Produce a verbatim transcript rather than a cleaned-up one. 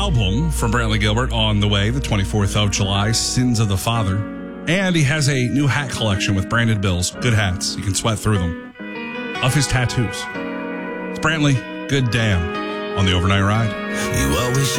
album from Brantley Gilbert on the way, the twenty-fourth of July, Sins of the Father. And he has a new hat collection with branded bills. Good hats. You can sweat through them. Of his tattoos. It's Brantley, Good Damn, on the Overnight Ride. You always